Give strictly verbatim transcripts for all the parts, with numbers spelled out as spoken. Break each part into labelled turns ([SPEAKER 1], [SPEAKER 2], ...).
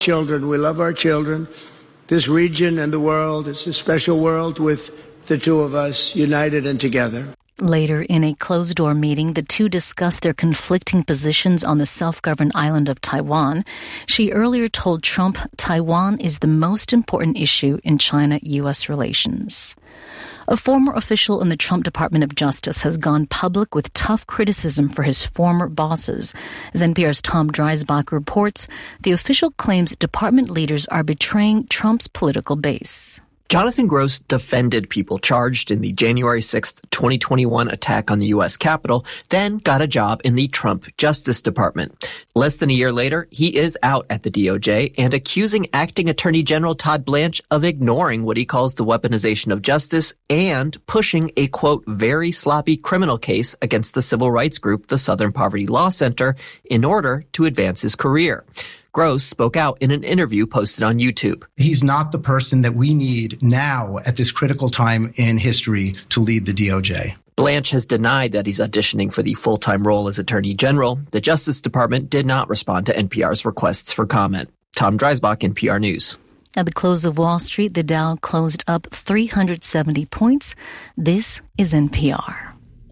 [SPEAKER 1] Children, we love our children. This region and the world, it's a special world with the two of us united and together.
[SPEAKER 2] Later, in a closed-door meeting, the two discussed their conflicting positions on the self-governed island of Taiwan. She earlier told Trump Taiwan is the most important issue in China-U S relations. A former official in the Trump Department of Justice has gone public with tough criticism for his former bosses. As N P R's Tom Dreisbach reports, the official claims department leaders are betraying Trump's political base.
[SPEAKER 3] Jonathan Gross defended people charged in the January sixth, twenty twenty-one attack on the U S Capitol, then got a job in the Trump Justice Department. Less than a year later, he is out at the D O J and accusing Acting Attorney General Todd Blanche of ignoring what he calls the weaponization of justice and pushing a, quote, very sloppy criminal case against the civil rights group, the Southern Poverty Law Center, in order to advance his career. Gross spoke out in an interview posted on YouTube.
[SPEAKER 4] He's not the person that we need now at this critical time in history to lead the D O J.
[SPEAKER 3] Blanche has denied that he's auditioning for the full-time role as Attorney General. The Justice Department did not respond to N P R's requests for comment. Tom Dreisbach, N P R News.
[SPEAKER 2] At the close of Wall Street, the Dow closed up three hundred seventy points. This is N P R.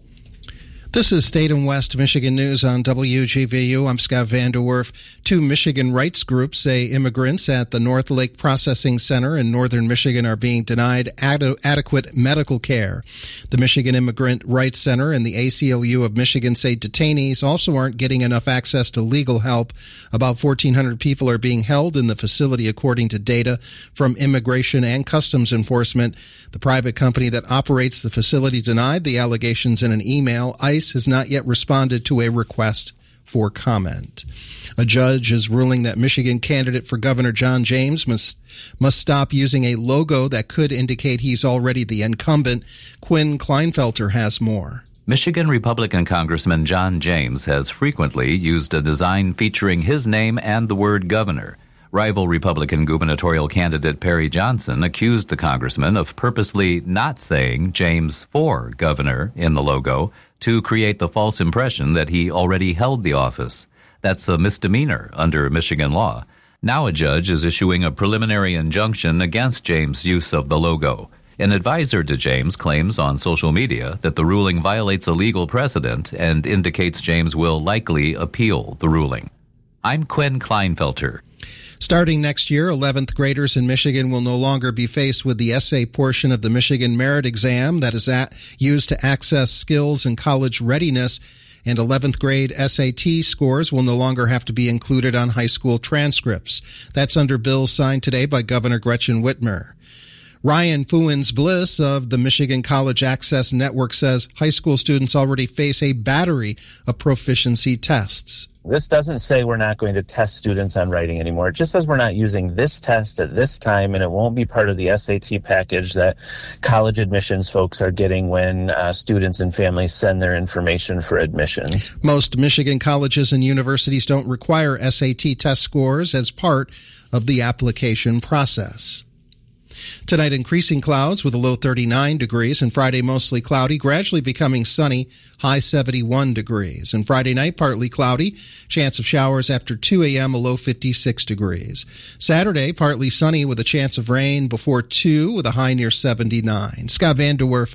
[SPEAKER 5] This is State and West Michigan News on W G V U. I'm Scott Vander Werf. Two Michigan rights groups say immigrants at the North Lake Processing Center in northern Michigan are being denied ad- adequate medical care. The Michigan Immigrant Rights Center and the A C L U of Michigan say detainees also aren't getting enough access to legal help. About fourteen hundred people are being held in the facility, according to data from Immigration and Customs Enforcement. The private company that operates the facility denied the allegations in an email. ICE has not yet responded to a request for comment. A judge is ruling that Michigan candidate for Governor John James must must stop using a logo that could indicate he's already the incumbent. Quinn Kleinfelter has more.
[SPEAKER 6] Michigan Republican Congressman John James has frequently used a design featuring his name and the word governor. Rival Republican gubernatorial candidate Perry Johnson accused the congressman of purposely not saying James for governor in the logo to create the false impression that he already held the office. That's a misdemeanor under Michigan law. Now a judge is issuing a preliminary injunction against James' use of the logo. An advisor to James claims on social media that the ruling violates a legal precedent and indicates James will likely appeal the ruling. I'm Quinn Kleinfelter.
[SPEAKER 5] Starting next year, eleventh graders in Michigan will no longer be faced with the essay portion of the Michigan Merit Exam that is at, used to access skills and college readiness, and eleventh grade S A T scores will no longer have to be included on high school transcripts. That's under bills signed today by Governor Gretchen Whitmer. Ryan Fuins-Bliss of the Michigan College Access Network says high school students already face a battery of proficiency tests.
[SPEAKER 7] This doesn't say we're not going to test students on writing anymore. It just says we're not using this test at this time, and it won't be part of the S A T package that college admissions folks are getting when uh, students and families send their information for admissions.
[SPEAKER 5] Most Michigan colleges and universities don't require S A T test scores as part of the application process. Tonight, increasing clouds with a low thirty-nine degrees, and Friday mostly cloudy, gradually becoming sunny, high seventy-one degrees. And Friday night, partly cloudy, chance of showers after two a.m., a low fifty-six degrees. Saturday, partly sunny with a chance of rain before two with a high near seventy-nine. Scott Vander Werf,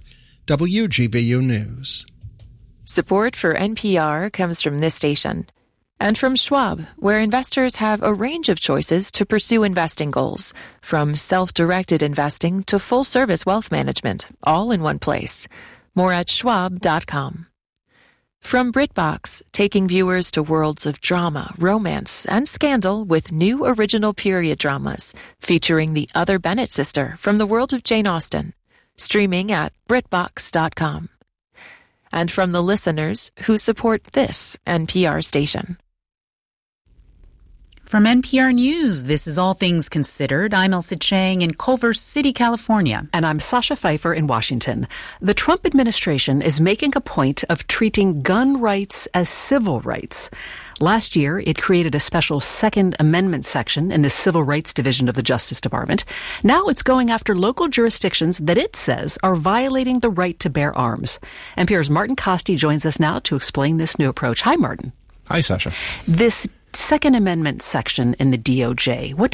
[SPEAKER 5] W G V U News.
[SPEAKER 8] Support for N P R comes from this station. And from Schwab, where investors have a range of choices to pursue investing goals, from self-directed investing to full-service wealth management, all in one place. More at schwab dot com. From BritBox, taking viewers to worlds of drama, romance, and scandal with new original period dramas featuring the other Bennett sister from the world of Jane Austen. Streaming at brit box dot com. And from the listeners who support this N P R station.
[SPEAKER 9] From N P R News, this is All Things Considered. I'm Elsa Chang in Culver City, California.
[SPEAKER 10] And I'm Sasha Pfeiffer in Washington. The Trump administration is making a point of treating gun rights as civil rights. Last year, it created a special Second Amendment section in the Civil Rights Division of the Justice Department. Now it's going after local jurisdictions that it says are violating the right to bear arms. N P R's Martin Costi joins us now to explain this new approach. Hi, Martin.
[SPEAKER 11] Hi, Sasha.
[SPEAKER 10] This Second Amendment section in the D O J. What